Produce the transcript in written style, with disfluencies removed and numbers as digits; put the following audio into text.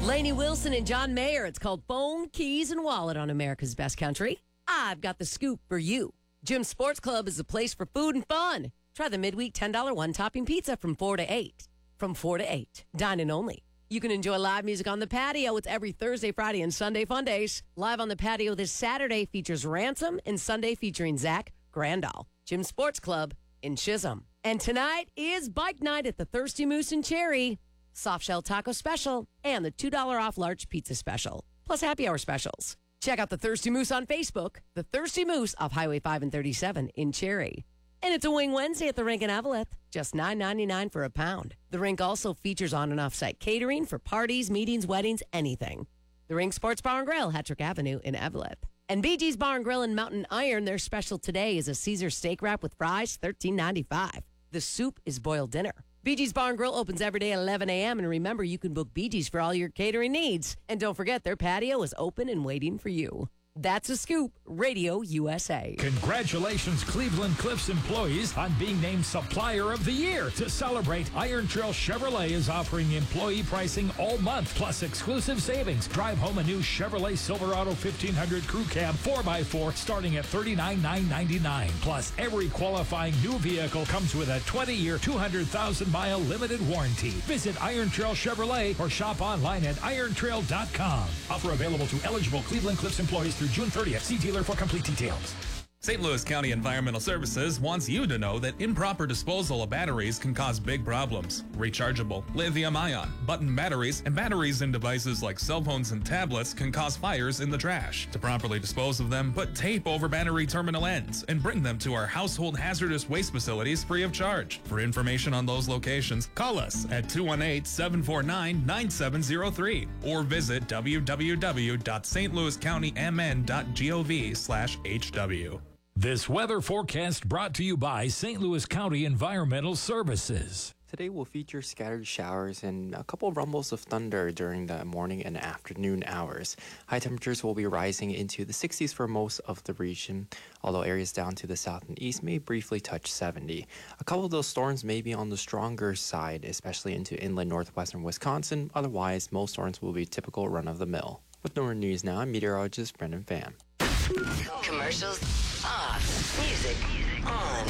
Lainey Wilson and John Mayer. It's called Phone, Keys, and Wallet on America's Best Country. I've got the scoop for you. Jim's Sports Club is a place for food and fun. Try the midweek $10 one-topping pizza from 4 to 8. From 4 to 8. Dine-in only. You can enjoy live music on the patio. It's every Thursday, Friday, and Sunday fun days. Live on the patio this Saturday features Ransom and Sunday featuring Zach Grandal. Jim's Sports Club in Chisholm. And tonight is bike night at the Thirsty Moose in Cherry. Soft shell taco special and the $2 off large pizza special. Plus happy hour specials. Check out the Thirsty Moose on Facebook. The Thirsty Moose off Highway 5 and 37 in Cherry. And it's a Wing Wednesday at the rink in Eveleth. Just $9.99 for a pound. The rink also features on and off-site catering for parties, meetings, weddings, anything. The Rink Sports Bar and Grill, Hattrick Avenue in Eveleth. And BG's Bar and Grill in Mountain Iron, their special today is a Caesar steak wrap with fries, $13.95. The soup is boiled dinner. BG's Bar and Grill opens every day at 11 a.m. And remember, you can book BG's for all your catering needs. And don't forget, their patio is open and waiting for you. That's a scoop. Radio USA. Congratulations, Cleveland Cliffs employees, on being named Supplier of the Year. To celebrate, Iron Trail Chevrolet is offering employee pricing all month, plus exclusive savings. Drive home a new Chevrolet Silverado 1500 Crew Cab 4x4 starting at $39,999. Plus, every qualifying new vehicle comes with a 20-year, 200,000-mile limited warranty. Visit Iron Trail Chevrolet or shop online at irontrail.com. Offer available to eligible Cleveland Cliffs employees through June 30th. See dealer for complete details. St. Louis County Environmental Services wants you to know that improper disposal of batteries can cause big problems. Rechargeable, lithium-ion, button batteries, and batteries in devices like cell phones and tablets can cause fires in the trash. To properly dispose of them, put tape over battery terminal ends and bring them to our household hazardous waste facilities free of charge. For information on those locations, call us at 218-749-9703 or visit www.stlouiscountymn.gov/HW. This weather forecast brought to you by St. Louis County Environmental Services. Today will feature scattered showers and a couple of rumbles of thunder during the morning and afternoon hours. High temperatures will be rising into the 60s for most of the region, although areas down to the south and east may briefly touch 70. A couple of those storms may be on the stronger side, especially into inland northwestern Wisconsin. Otherwise, most storms will be typical run-of-the-mill. With NORA News Now, I'm meteorologist Brendan Pham. Commercials off. Music on.